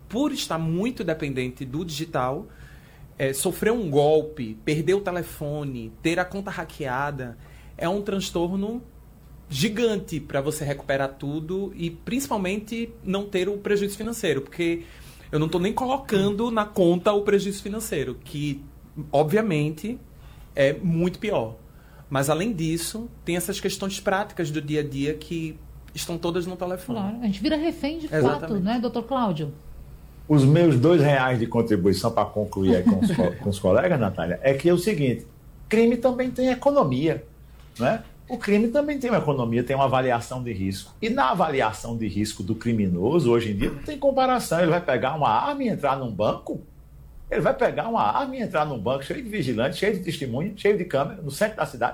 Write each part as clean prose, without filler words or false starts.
por estar muito dependente do digital, sofrer um golpe, perder o telefone, ter a conta hackeada, é um transtorno gigante para você recuperar tudo e principalmente não ter o prejuízo financeiro, porque eu não estou nem colocando na conta o prejuízo financeiro, que obviamente é muito pior. Mas além disso, tem essas questões práticas do dia a dia que estão todas no telefone. Claro, a gente vira refém de fato, né, doutor Cláudio? Os meus R$2 de contribuição para concluir aí com os colegas, Natália, é que é o seguinte, crime também tem economia, né? O crime também tem uma economia, tem uma avaliação de risco. E na avaliação de risco do criminoso, hoje em dia, não tem comparação. Ele vai pegar uma arma e entrar num banco? Ele vai pegar uma arma e entrar num banco cheio de vigilantes, cheio de testemunha, cheio de câmera, no centro da cidade?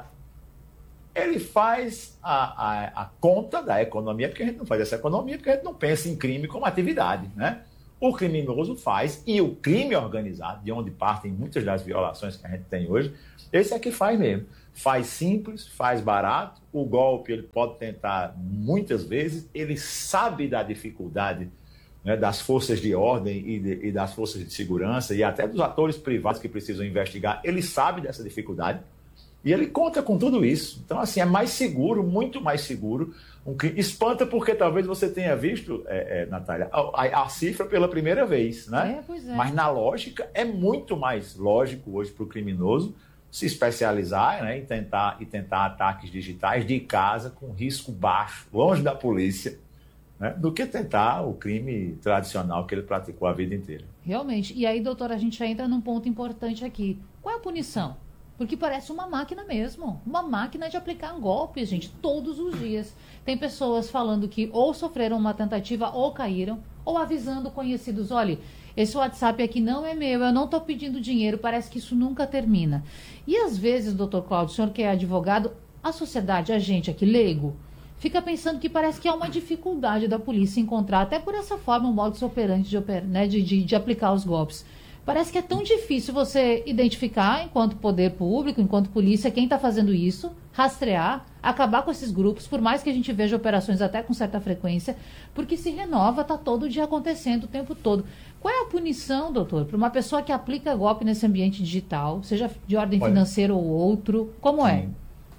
Ele faz a conta da economia, porque a gente não faz essa economia, porque a gente não pensa em crime como atividade, né? O criminoso faz, e o crime organizado, de onde partem muitas das violações que a gente tem hoje, esse é que faz mesmo. Faz simples, faz barato, o golpe ele pode tentar muitas vezes, ele sabe da dificuldade, né, das forças de ordem e das forças de segurança e até dos atores privados que precisam investigar, ele sabe dessa dificuldade e ele conta com tudo isso. Então, assim, é mais seguro, muito mais seguro. Espanta porque talvez você tenha visto, Natália, a cifra pela primeira vez, né? Pois é. Mas na lógica é muito mais lógico hoje para o criminoso se especializar, né, e tentar ataques digitais de casa com risco baixo, longe da polícia, né, do que tentar o crime tradicional que ele praticou a vida inteira. Realmente. E aí, doutora, a gente já entra num ponto importante aqui. Qual é a punição? Porque parece uma máquina mesmo. Uma máquina de aplicar golpes, gente, todos os dias. Tem pessoas falando que ou sofreram uma tentativa ou caíram, ou avisando conhecidos, olha, esse WhatsApp aqui não é meu, eu não estou pedindo dinheiro, parece que isso nunca termina. E às vezes, doutor Cláudio, o senhor que é advogado, a sociedade, a gente aqui, leigo, fica pensando que parece que há uma dificuldade da polícia encontrar, até por essa forma, um modus operandi de aplicar os golpes. Parece que é tão difícil você identificar, enquanto poder público, enquanto polícia, quem está fazendo isso, rastrear, acabar com esses grupos, por mais que a gente veja operações até com certa frequência, porque se renova, está todo dia acontecendo o tempo todo. Qual é a punição, doutor, para uma pessoa que aplica golpe nesse ambiente digital, seja de ordem financeira ou outro? Como é?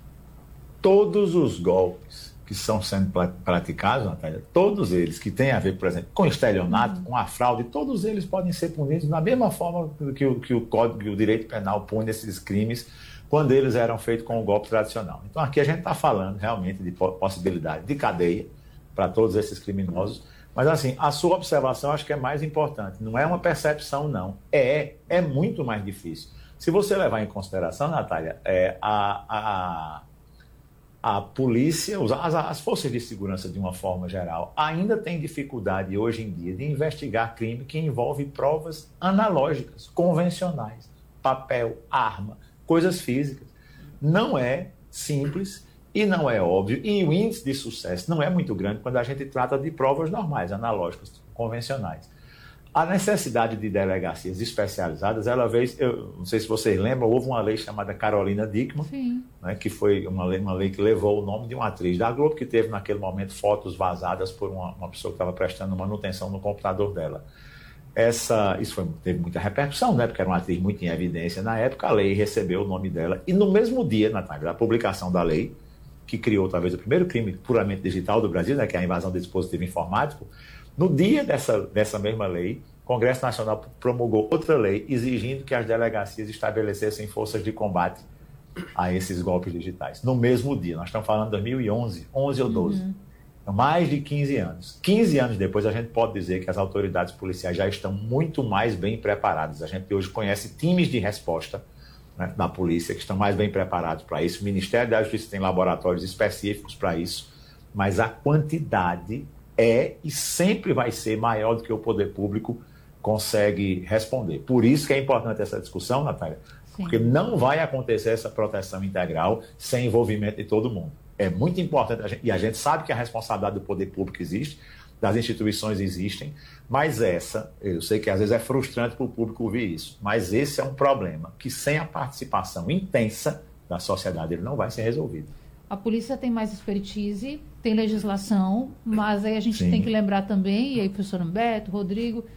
Todos os golpes que estão sendo praticados, Natália, todos eles que têm a ver, por exemplo, com estelionato, com a fraude, todos eles podem ser punidos da mesma forma que o Código e o Direito Penal pune esses crimes quando eles eram feitos com o golpe tradicional. Então aqui a gente está falando realmente de possibilidade de cadeia para todos esses criminosos, mas assim, a sua observação acho que é mais importante, não é uma percepção não, é muito mais difícil. Se você levar em consideração, Natália, a polícia, as forças de segurança de uma forma geral, ainda tem dificuldade hoje em dia de investigar crime que envolve provas analógicas, convencionais, papel, arma, coisas físicas. Não é simples e não é óbvio, e o índice de sucesso não é muito grande quando a gente trata de provas normais, analógicas, convencionais. A necessidade de delegacias especializadas, ela veio, eu não sei se vocês lembram, houve uma lei chamada Carolina Dickmann, né, que foi uma lei que levou o nome de uma atriz da Globo, que teve naquele momento fotos vazadas por uma pessoa que estava prestando manutenção no computador dela. Isso teve muita repercussão, né, porque era uma atriz muito em evidência. Na época, a lei recebeu o nome dela, e no mesmo dia, Natália, da publicação da lei, que criou talvez o primeiro crime puramente digital do Brasil, né, que é a invasão de dispositivo informático, no dia dessa mesma lei, o Congresso Nacional promulgou outra lei exigindo que as delegacias estabelecessem forças de combate a esses golpes digitais. No mesmo dia, nós estamos falando de 2011, 11 ou 12. Então, mais de 15 anos. 15 anos depois, a gente pode dizer que as autoridades policiais já estão muito mais bem preparadas. A gente hoje conhece times de resposta, né, da polícia que estão mais bem preparados para isso. O Ministério da Justiça tem laboratórios específicos para isso, mas a quantidade e sempre vai ser maior do que o poder público consegue responder. Por isso que é importante essa discussão, Natália, porque não vai acontecer essa proteção integral sem envolvimento de todo mundo. É muito importante, e a gente sabe que a responsabilidade do poder público existe, das instituições existem, mas eu sei que às vezes é frustrante para o público ouvir isso, mas esse é um problema que sem a participação intensa da sociedade ele não vai ser resolvido. A polícia tem mais expertise, tem legislação, mas aí a gente tem que lembrar também, e aí professor Humberto, Rodrigo,